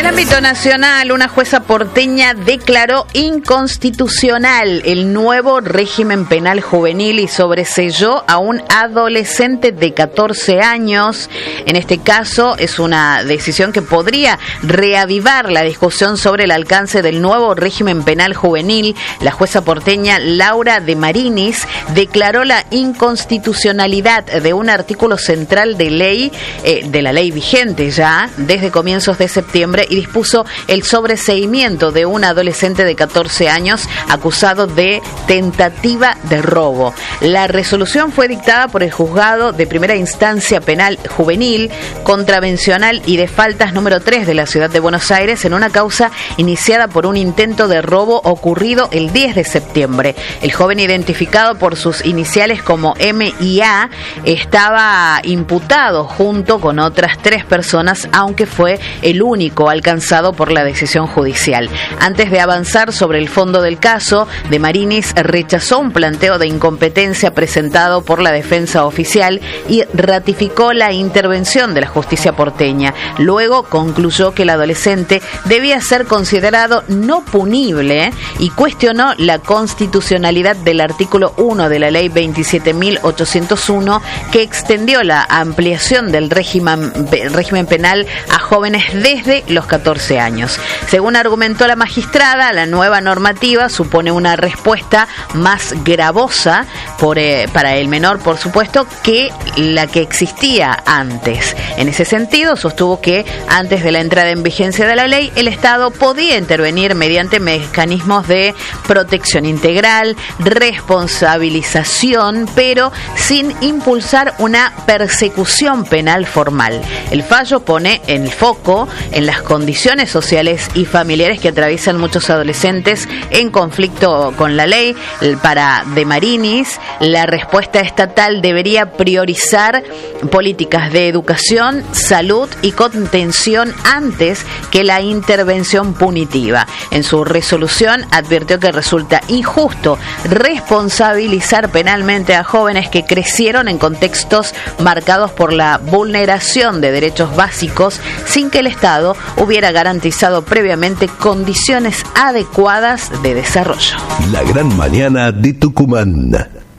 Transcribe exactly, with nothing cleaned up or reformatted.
el ámbito nacional, una jueza porteña declaró inconstitucional el nuevo régimen penal juvenil y sobreseyó a un adolescente de catorce años. En este caso, es una decisión que podría reavivar la discusión sobre el alcance del nuevo régimen penal juvenil. La jueza porteña Laura de Marinis declaró la inconstitucionalidad de un artículo central de ley, eh, de la ley vigente ya desde comienzos de septiembre, y dispuso el sobreseimiento de un adolescente de catorce años acusado de tentativa de robo. La resolución fue dictada por el Juzgado de Primera Instancia Penal Juvenil, Contravencional y de Faltas número tres de la Ciudad de Buenos Aires en una causa iniciada por un intento de robo ocurrido el diez de septiembre. El joven, identificado por sus iniciales como M y A, estaba imputado junto con otras tres personas, aunque fue el único alcanzado por la decisión judicial. Antes de avanzar sobre el fondo del caso, de Marinis rechazó un planteo de incompetencia presentado por la defensa oficial y ratificó la intervención de la justicia porteña. Luego concluyó que el adolescente debía ser considerado no punible y cuestionó la constitucionalidad del artículo uno de la ley veintisiete mil ochocientos uno, que extendió la ampliación del régimen, régimen penal a jóvenes desde los catorce años. Según argumentó la magistrada, la nueva normativa supone una respuesta más gravosa por, eh, para el menor, por supuesto, que la que existía antes. En ese sentido, sostuvo que antes de la entrada en vigencia de la ley, el Estado podía intervenir mediante mecanismos de protección integral, responsabilización, pero sin impulsar una persecución penal formal. El fallo pone en el foco en las condiciones sociales y familiares que atraviesan muchos adolescentes en conflicto con la ley. Para de Marinis, la respuesta estatal debería priorizar políticas de educación, salud y contención antes que la intervención punitiva. En su resolución advirtió que resulta injusto responsabilizar penalmente a jóvenes que crecieron en contextos marcados por la vulneración de derechos básicos sin que el Estado hubiera garantizado previamente condiciones adecuadas de desarrollo. La gran mañana de Tucumán.